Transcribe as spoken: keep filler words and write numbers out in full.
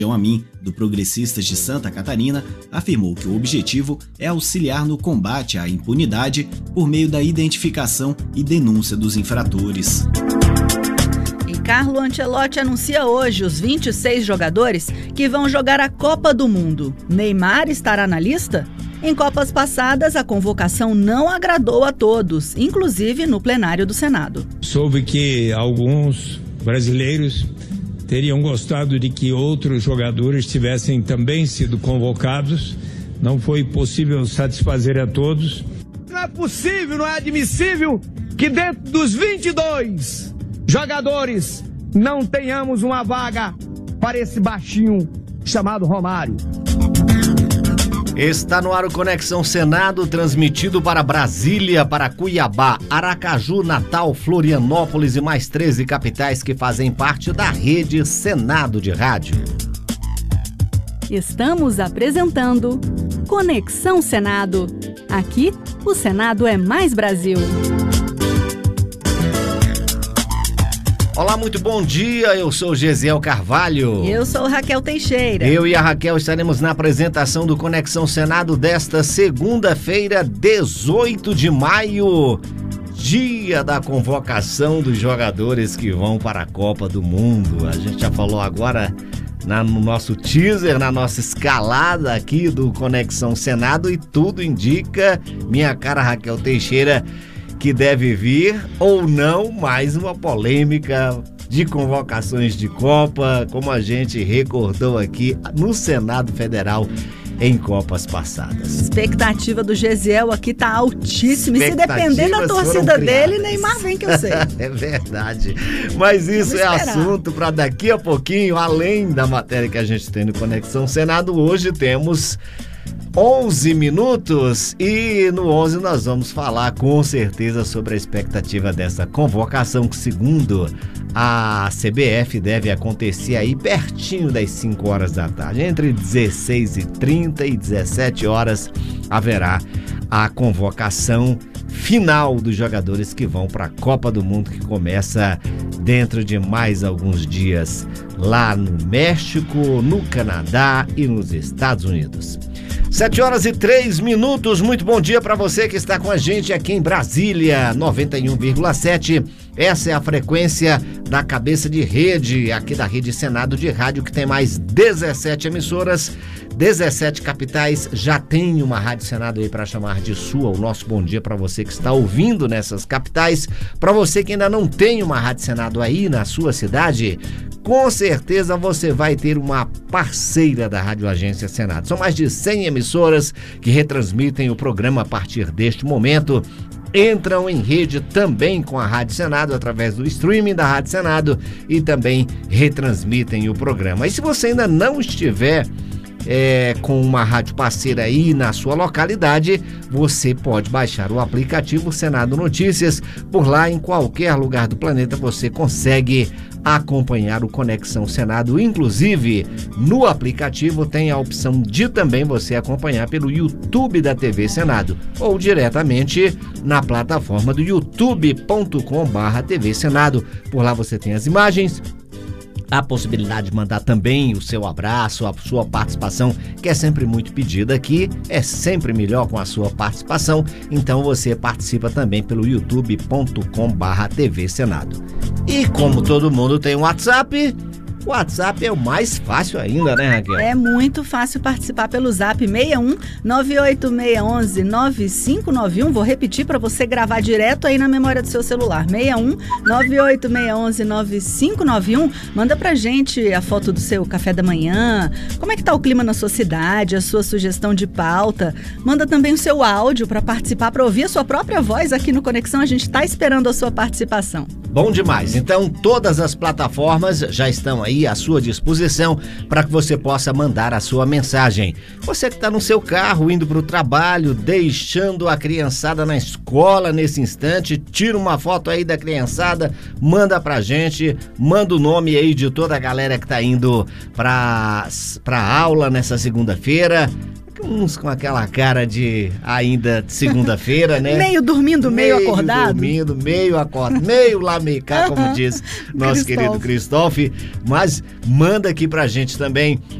Amin, do Progressistas de Santa Catarina, afirmou que o objetivo é auxiliar no combate à impunidade por meio da identificação e denúncia dos infratores. E Carlo Ancelotti anuncia hoje os vinte e seis jogadores que vão jogar a Copa do Mundo. Neymar estará na lista? Em Copas passadas, a convocação não agradou a todos, inclusive no plenário do Senado. Soube que alguns brasileiros teriam gostado de que outros jogadores tivessem também sido convocados. Não foi possível satisfazer a todos. Não é possível, não é admissível que dentro dos vinte e dois jogadores não tenhamos uma vaga para esse baixinho chamado Romário. Está no ar o Conexão Senado, transmitido para Brasília, para Cuiabá, Aracaju, Natal, Florianópolis e mais treze capitais que fazem parte da rede Senado de Rádio. Estamos apresentando Conexão Senado. Aqui, o Senado é mais Brasil. Olá, muito bom dia, eu sou Gesiel Carvalho. Eu sou Raquel Teixeira. Eu e a Raquel estaremos na apresentação do Conexão Senado desta segunda-feira, dezoito de maio, dia da convocação dos jogadores que vão para a Copa do Mundo. A gente já falou agora na, no nosso teaser, na nossa escalada aqui do Conexão Senado, e tudo indica, minha cara Raquel Teixeira, que deve vir ou não mais uma polêmica de convocações de Copa, como a gente recordou aqui no Senado Federal em Copas passadas. Expectativa do Gesiel aqui tá altíssima, e se depender da torcida dele, Neymar vem, que eu sei. É verdade, mas isso é assunto para daqui a pouquinho. Além da matéria que a gente tem no Conexão Senado, hoje temos onze minutos, e no onze nós vamos falar com certeza sobre a expectativa dessa convocação, que segundo a C B F deve acontecer aí pertinho das cinco horas da tarde. Entre dezesseis e trinta e dezessete horas haverá a convocação final dos jogadores que vão para a Copa do Mundo, que começa dentro de mais alguns dias lá no México, no Canadá e nos Estados Unidos. Sete horas e três minutos, muito bom dia para você que está com a gente aqui em Brasília, noventa e um vírgula sete. Essa é a frequência da cabeça de rede, aqui da Rede Senado de Rádio, que tem mais dezessete emissoras, dezessete capitais. Já tem uma Rádio Senado aí para chamar de sua. O nosso bom dia para você que está ouvindo nessas capitais. Para você que ainda não tem uma Rádio Senado aí na sua cidade, com certeza você vai ter uma parceira da Rádio Agência Senado. São mais de cem emissoras que retransmitem o programa a partir deste momento. Entram em rede também com a Rádio Senado através do streaming da Rádio Senado e também retransmitem o programa. E se você ainda não estiver É, com uma rádio parceira aí na sua localidade, você pode baixar o aplicativo Senado Notícias. Por lá, em qualquer lugar do planeta, você consegue acompanhar o Conexão Senado. Inclusive, no aplicativo tem a opção de também você acompanhar pelo YouTube da T V Senado, ou diretamente na plataforma do youtube ponto com barra T V Senado. Por lá você tem as imagens, a possibilidade de mandar também o seu abraço, a sua participação, que é sempre muito pedida aqui, é sempre melhor com a sua participação. Então você participa também pelo youtube ponto com barra T V Senado. E como todo mundo tem um WhatsApp, o WhatsApp é o mais fácil ainda, né, Raquel? É muito fácil participar pelo Zap seis um nove oito seis um um nove cinco nove um. Vou repetir para você gravar direto aí na memória do seu celular. seis um nove oito seis um um nove cinco nove um. Manda pra gente a foto do seu café da manhã, como é que tá o clima na sua cidade, a sua sugestão de pauta. Manda também o seu áudio para participar, para ouvir a sua própria voz aqui no Conexão. A gente tá esperando a sua participação. Bom demais. Então, todas as plataformas já estão aí à sua disposição para que você possa mandar a sua mensagem. Você que está no seu carro, indo para o trabalho, deixando a criançada na escola nesse instante, tira uma foto aí da criançada, manda pra gente, manda o nome aí de toda a galera que está indo para para aula nessa segunda-feira. uns com aquela cara de ainda segunda-feira, né? Meio dormindo, meio, meio acordado. Meio dormindo, meio acordado, meio lá, meio cá, como diz nosso querido Cristóvão. Mas manda aqui pra gente também